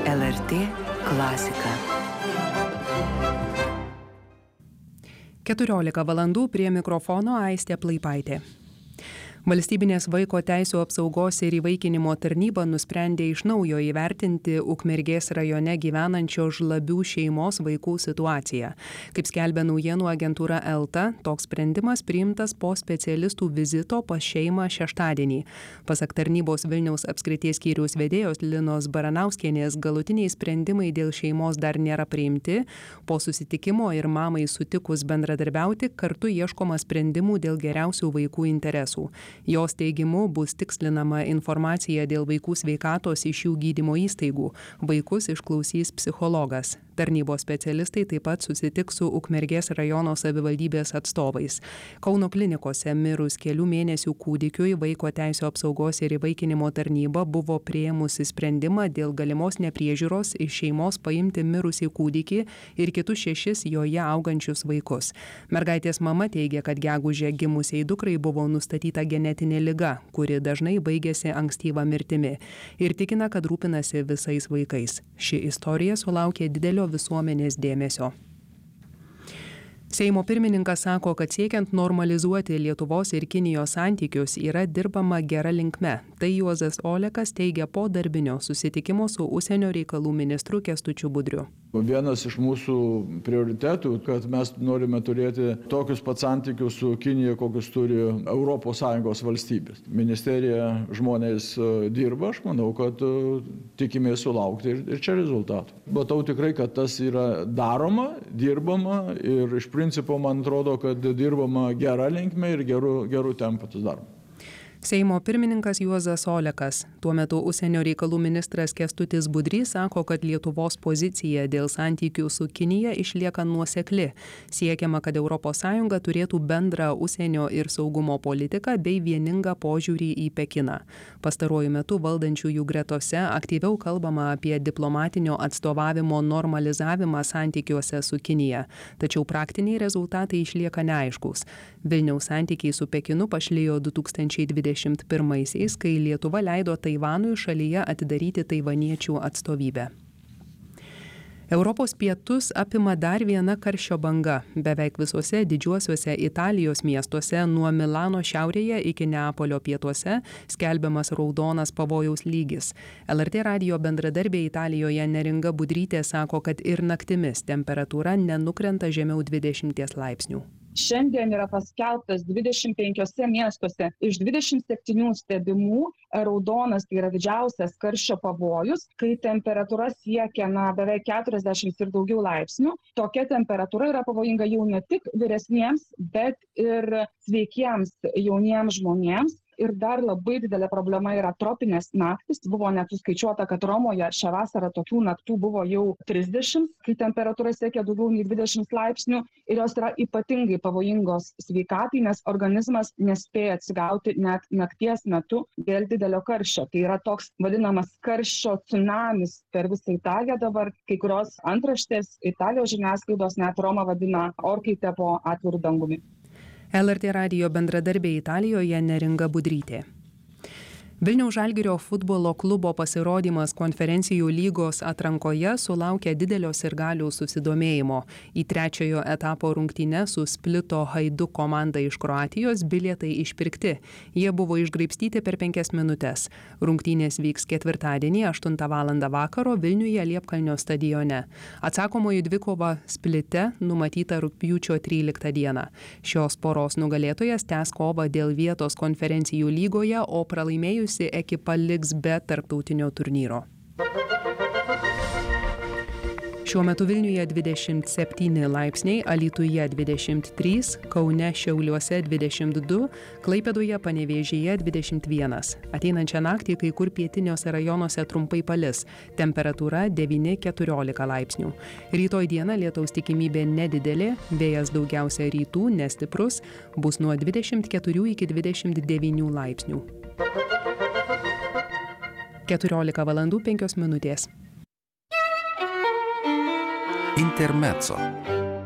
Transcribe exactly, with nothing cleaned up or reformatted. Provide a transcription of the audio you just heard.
L R T klasika. keturiolika valandų prie mikrofono Aistė Plaipaitė. Valstybinės vaiko teisių apsaugos ir įvaikinimo tarnyba nusprendė iš naujo įvertinti Ukmergės rajone gyvenančio Žlabių šeimos vaikų situaciją. Kaip skelbia naujienų agentūra Elta, toks sprendimas priimtas po specialistų vizito pas šeimą šeštadienį. Pasak tarnybos Vilniaus apskrities skyriaus vedėjos Linos Baranauskienės, galutiniai sprendimai dėl šeimos dar nėra priimti. Po susitikimo ir mamai sutikus bendradarbiauti, kartu ieškoma sprendimų dėl geriausių vaikų interesų. Jos teigimu bus tikslinama informacija dėl vaikų sveikatos iš jų gydymo įstaigų. Vaikus išklausys psichologas. Tarnybos specialistai taip pat susitiks su Ukmergės rajono savivaldybės atstovais. Kauno klinikose mirus kelių mėnesių kūdikiui vaiko teisių apsaugos ir įvaikinimo tarnyba buvo priėmusi sprendimą dėl galimos nepriežiūros iš šeimos paimti mirusį kūdikį ir kitus šešis joje augančius vaikus. Mergaitės mama teigia, kad gegužę gimusiai dukrai buvo nustatyta genetinė liga, kuri dažnai baigėsi ankstyva mirtimi, ir tikina, kad rūpinasi visais vaikais. Ši istorija sulaukė didelio visuomenės dėmesio. Seimo pirmininkas sako, kad siekiant normalizuoti Lietuvos ir Kinijos santykius yra dirbama gera linkme. Tai Juozas Olekas teigia po darbinio susitikimo su užsienio reikalų ministru Kęstučiu Budriu. Vienas iš mūsų prioritetų, kad mes norime turėti tokius pat santykius su Kinija, kokius turi Europos Sąjungos valstybės. Ministerija žmonės dirba, aš manau, kad tikimės sulaukti ir, ir čia rezultatų. Matau tikrai, kad tas yra daroma, dirbama ir iš principo man atrodo, kad dirbama gera linkme ir geru, geru tempu tas daroma. Seimo pirmininkas Juozas Olekas. Tuo metu užsienio reikalų ministras Kęstutis Budrys sako, kad Lietuvos pozicija dėl santykių su Kinija išlieka nuosekli. Siekiama, kad Europos Sąjunga turėtų bendrą užsienio ir saugumo politiką bei vieningą požiūrį į Pekiną. Pastaruoju metu valdančiųjų gretose aktyviau kalbama apie diplomatinio atstovavimo normalizavimą santykiuose su Kinija. Tačiau praktiniai rezultatai išlieka neaiškus. Vilniaus santykiai su Pekinu pašlijo du tūkstančiai dvidešimt pirmaisiais, kai Lietuva leido Taivanui šalyje atidaryti taivaniečių atstovybę. Europos pietus apima dar viena karščio banga. Beveik visuose didžiuosiuose Italijos miestuose nuo Milano šiaurėje iki Neapolio pietuose skelbiamas raudonas pavojaus lygis. L R T radijo bendradarbė Italijoje Neringa Budrytė sako, kad ir naktimis temperatūra nenukrenta žemiau dvidešimties laipsnių. Šiandien yra paskelbtas dvidešimt penkiuose miestuose iš dvidešimt septynių stebimų raudonas, tai yra didžiausias karščio pavojus, kai temperatūra siekia na, beveik keturiasdešimt ir daugiau laipsnių. Tokia temperatūra yra pavojinga jau ne tik vyresniems, bet ir sveikiems jauniems žmonėms. Ir dar labai didelė problema yra tropinės naktis. Buvo net suskaičiuota, kad Romoje šią vasarą tokių naktų buvo jau trisdešimt, kai temperatūra siekia daugiau nei dvidešimt laipsnių. Ir jos yra ypatingai pavojingos sveikatai, nes organizmas nespėja atsigauti net nakties metu dėl didelio karščio. Tai yra toks vadinamas karščio tsunamis per visą Italiją dabar. Kai kurios antraštės Italijos žiniasklaidos net Romą vadina orkaite po atviru dangumi. L R T radijo bendradarbė Italijoje Neringa Budrytė. Vilniaus Žalgirio futbolo klubo pasirodymas konferencijų lygos atrankoje sulaukė didelio sirgalių susidomėjimo. Į trečiojo etapo rungtynes su Splito Hajduk komanda iš Kroatijos bilietai išpirkti. Jie buvo išgraibstyti per penkias minutes. Rungtynės vyks ketvirtadienį aštuntą valandą vakaro Vilniuje Liepkalnio stadione. Atsakomoji dvikova Splite numatyta rugpjūčio tryliktą dieną. Šios poros nugalėtojas tęs kovą dėl vietos konferencijų lygoje, o pralaimėjus ekipa liks be tarptautinio turnyro. Šiuo metu Vilniuje dvidešimt septyni laipsniai, Alytuje dvidešimt trys, Kaune, Šiauliuose dvidešimt du, Klaipėdoje, Panevėžyje dvidešimt vienas. Ateinančią naktį kai kur pietiniuose rajonuose trumpai palis. Temperatūra devyni keturiolika laipsnių. Rytoj dieną lietaus tikimybė nedidelė, vėjas daugiausia rytų, nestiprus, bus nuo dvidešimt keturių iki dvidešimt devynių laipsnių. keturiolika valandų penkios minutės. Intermezzo.